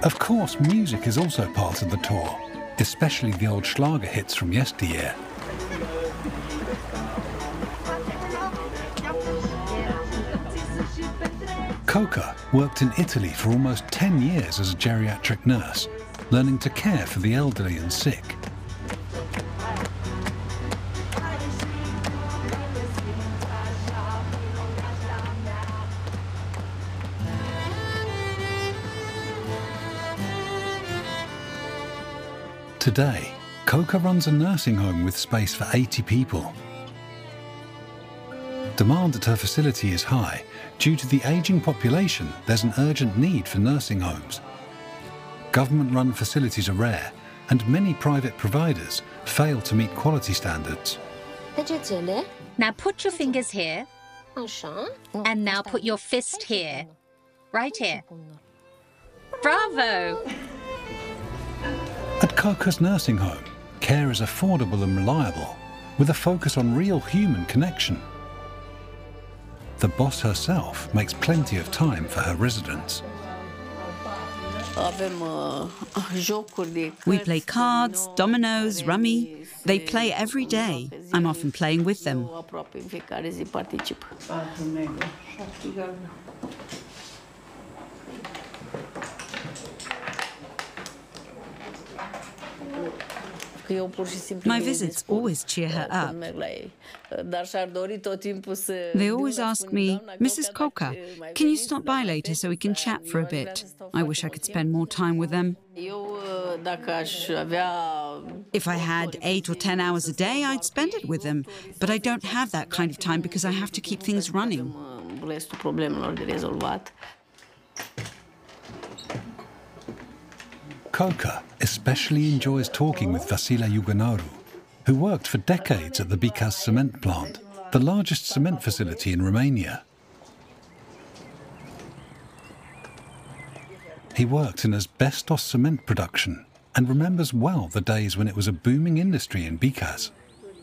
Of course, music is also part of the tour, especially the old Schlager hits from yesteryear. Coca worked in Italy for almost 10 years as a geriatric nurse, learning to care for the elderly and sick. Today, Coca runs a nursing home with space for 80 people. Demand at her facility is high. Due to the ageing population, there's an urgent need for nursing homes. Government-run facilities are rare, and many private providers fail to meet quality standards. Now put your fingers here, and now put your fist here. Right here. Bravo! At Coca's nursing home, care is affordable and reliable, with a focus on real human connection. The boss herself makes plenty of time for her residents. We play cards, dominoes, rummy. They play every day. I'm often playing with them. My visits always cheer her up. They always ask me, Mrs. Coca, can you stop by later so we can chat for a bit? I wish I could spend more time with them. If I had 8 or 10 hours a day, I'd spend it with them. But I don't have that kind of time because I have to keep things running. Coca especially enjoys talking with Vasile Iugunaru, who worked for decades at the Bicaz cement plant, the largest cement facility in Romania. He worked in asbestos cement production and remembers well the days when it was a booming industry in Bicaz.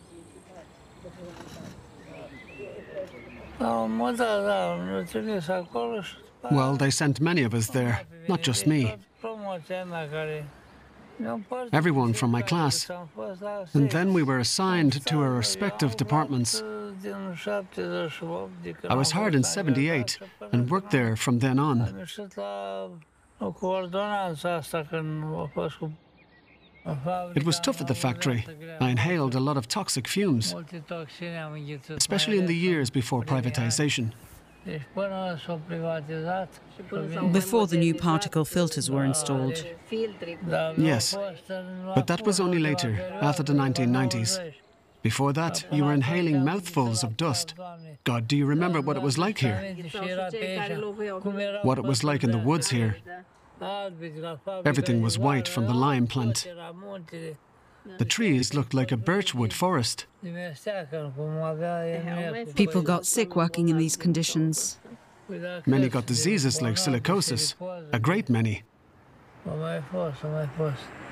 Well, they sent many of us there, not just me. Everyone from my class. And then we were assigned to our respective departments. I was hired in '78 and worked there from then on. It was tough at the factory. I inhaled a lot of toxic fumes, especially in the years before privatization. Before the new particle filters were installed. Yes, but that was only later, after the 1990s. Before that, you were inhaling mouthfuls of dust. God, do you remember what it was like here? What it was like in the woods here. Everything was white from the lime plant. The trees looked like a birchwood forest. People got sick working in these conditions. Many got diseases like silicosis, a great many.